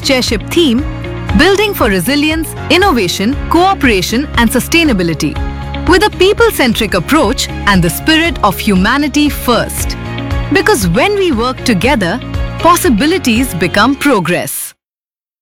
chairship theme, Building for Resilience, Innovation, Cooperation and Sustainability, with a people-centric approach and the spirit of humanity first. Because when we work together, possibilities become progress.